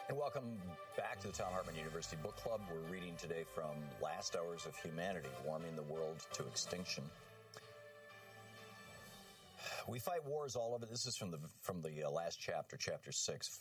And welcome back to the Thom Hartmann University Book Club. We're reading today from Last Hours of Humanity, Warming the World to Extinction. We fight wars all over. This is from the last chapter, chapter 6,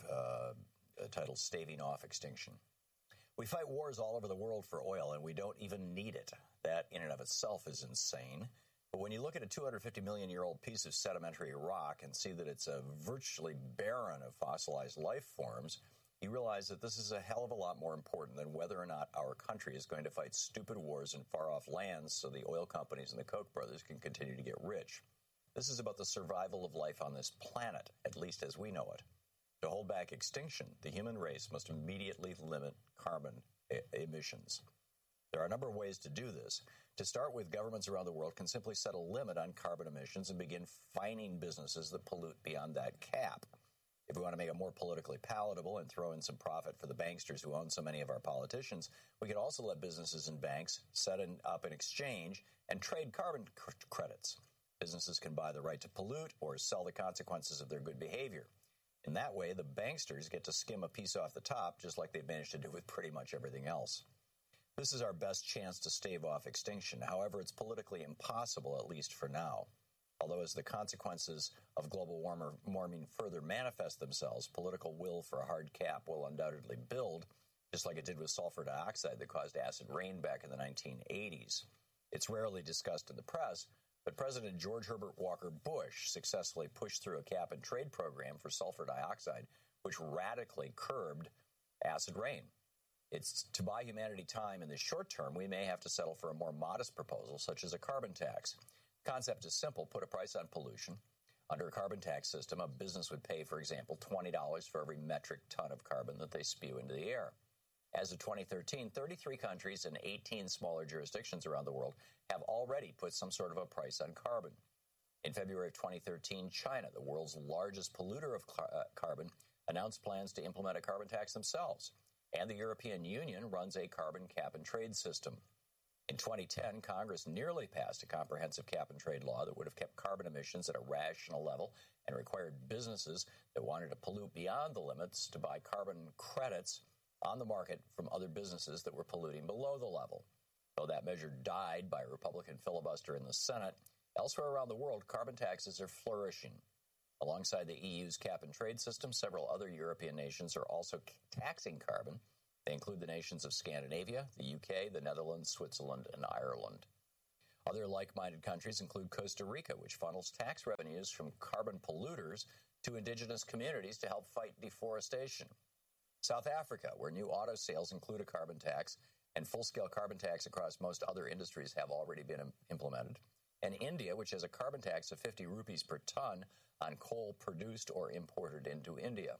titled Staving Off Extinction. We fight wars all over the world for oil, and we don't even need it. That in and of itself is insane. But when you look at a 250 million-year-old piece of sedimentary rock and see that it's virtually barren of fossilized life forms, you realize that this is a hell of a lot more important than whether or not our country is going to fight stupid wars in far-off lands so the oil companies and the Koch brothers can continue to get rich. This is about the survival of life on this planet, at least as we know it. To hold back extinction, the human race must immediately limit carbon emissions. There are a number of ways to do this. To start with, governments around the world can simply set a limit on carbon emissions and begin fining businesses that pollute beyond that cap. If we want to make it more politically palatable and throw in some profit for the banksters who own so many of our politicians, we could also let businesses and banks set up an exchange and trade carbon credits. Businesses can buy the right to pollute or sell the consequences of their good behavior. In that way, the banksters get to skim a piece off the top, just like they've managed to do with pretty much everything else. This is our best chance to stave off extinction. However, it's politically impossible, at least for now. Although as the consequences of global warming further manifest themselves, political will for a hard cap will undoubtedly build, just like it did with sulfur dioxide that caused acid rain back in the 1980s. It's rarely discussed in the press, but President George Herbert Walker Bush successfully pushed through a cap-and-trade program for sulfur dioxide, which radically curbed acid rain. It's to buy humanity time in the short term, we may have to settle for a more modest proposal, such as a carbon tax. The concept is simple. Put a price on pollution. Under a carbon tax system, a business would pay, for example, $20 for every metric ton of carbon that they spew into the air. As of 2013, 33 countries and 18 smaller jurisdictions around the world have already put some sort of a price on carbon. In February of 2013, China, the world's largest polluter of carbon, announced plans to implement a carbon tax themselves. And the European Union runs a carbon cap-and-trade system. In 2010, Congress nearly passed a comprehensive cap-and-trade law that would have kept carbon emissions at a rational level and required businesses that wanted to pollute beyond the limits to buy carbon credits on the market from other businesses that were polluting below the level. Though that measure died by a Republican filibuster in the Senate, elsewhere around the world, carbon taxes are flourishing. Alongside the EU's cap-and-trade system, several other European nations are also taxing carbon. They include the nations of Scandinavia, the UK, the Netherlands, Switzerland, and Ireland. Other like-minded countries include Costa Rica, which funnels tax revenues from carbon polluters to indigenous communities to help fight deforestation. South Africa, where new auto sales include a carbon tax, and full-scale carbon tax across most other industries have already been implemented. And India, which has a carbon tax of 50 rupees per ton on coal produced or imported into India.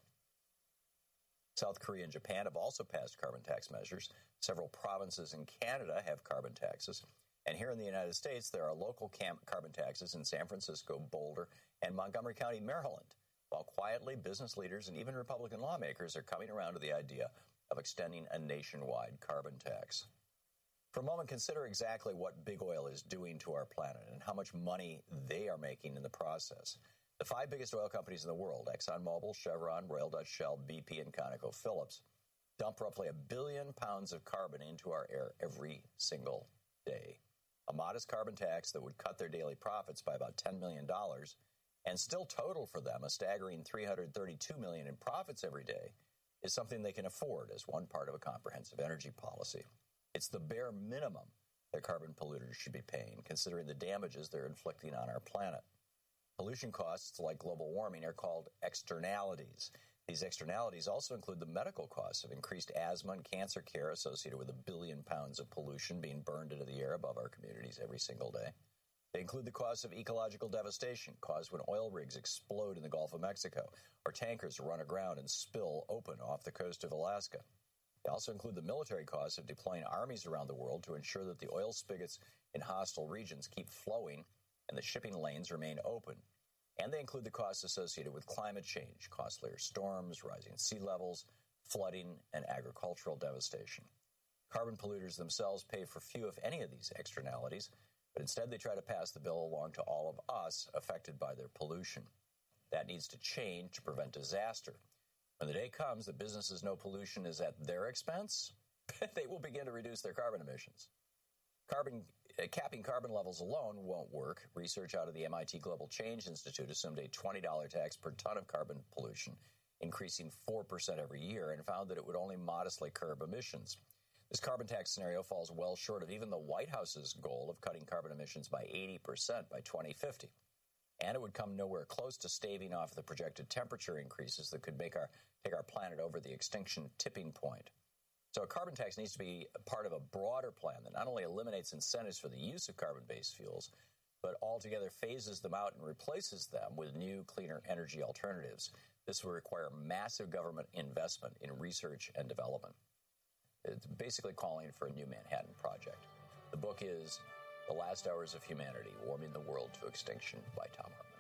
South Korea and Japan have also passed carbon tax measures. Several provinces in Canada have carbon taxes. And here in the United States, there are local carbon taxes in San Francisco, Boulder, and Montgomery County, Maryland. While quietly, business leaders and even Republican lawmakers are coming around to the idea of extending a nationwide carbon tax. For a moment, consider exactly what big oil is doing to our planet and how much money they are making in the process. The 5 biggest oil companies in the world, ExxonMobil, Chevron, Royal Dutch Shell, BP, and ConocoPhillips, dump roughly 1 billion pounds of carbon into our air every single day. A modest carbon tax that would cut their daily profits by about $10 million and still total for them a staggering $332 million in profits every day is something they can afford as one part of a comprehensive energy policy. It's the bare minimum that carbon polluters should be paying, considering the damages they're inflicting on our planet. Pollution costs, like global warming, are called externalities. These externalities also include the medical costs of increased asthma and cancer care associated with 1 billion pounds of pollution being burned into the air above our communities every single day. They include the costs of ecological devastation caused when oil rigs explode in the Gulf of Mexico or tankers run aground and spill open off the coast of Alaska. They also include the military costs of deploying armies around the world to ensure that the oil spigots in hostile regions keep flowing and the shipping lanes remain open. And they include the costs associated with climate change, costlier storms, rising sea levels, flooding, and agricultural devastation. Carbon polluters themselves pay for few, if any, of these externalities, but instead they try to pass the bill along to all of us affected by their pollution. That needs to change to prevent disaster. When the day comes that businesses know pollution is at their expense, they will begin to reduce their carbon emissions. Capping carbon levels alone won't work. Research out of the MIT Global Change Institute assumed a $20 tax per ton of carbon pollution, increasing 4% every year, and found that it would only modestly curb emissions. This carbon tax scenario falls well short of even the White House's goal of cutting carbon emissions by 80% by 2050. And it would come nowhere close to staving off the projected temperature increases that could take our planet over the extinction tipping point. So a carbon tax needs to be part of a broader plan that not only eliminates incentives for the use of carbon-based fuels, but altogether phases them out and replaces them with new, cleaner energy alternatives. This will require massive government investment in research and development. It's basically calling for a new Manhattan Project. The book is The Last Hours of Humanity, Warming the World to Extinction by Thom Hartmann.